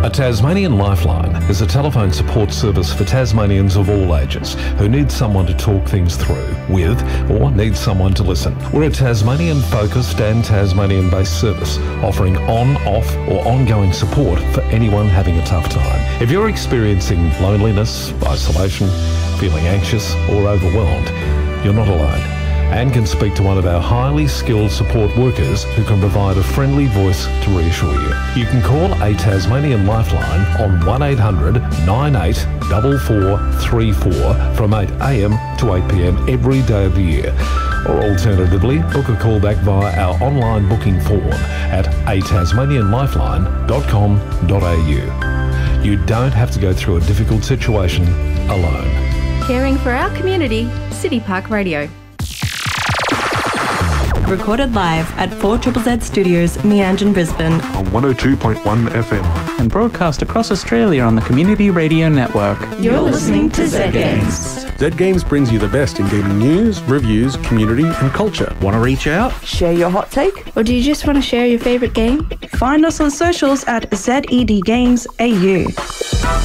A Tasmanian Lifeline is a telephone support service for Tasmanians of all ages who need someone to talk things through with or need someone to listen. We're a Tasmanian-focused and Tasmanian-based service offering on, off or ongoing support for anyone having a tough time. If you're experiencing loneliness, isolation, feeling anxious or overwhelmed, you're not alone, and can speak to one of our highly skilled support workers who can provide a friendly voice to reassure you. You can call a Tasmanian Lifeline on 1800 984434 from 8am to 8pm every day of the year. Or alternatively, book a call back via our online booking form at atasmanianlifeline.com.au. You don't have to go through a difficult situation alone. Caring for our community, City Park Radio. Recorded live at 4ZZZ Studios, Meanjin, Brisbane. On 102.1 FM. And broadcast across Australia on the Community Radio Network. You're listening to Z Games. Z Games brings you the best in gaming news, reviews, community and culture. Want to reach out? Share your hot take? Or do you just want to share your favourite game? Find us on socials at ZED Games AU.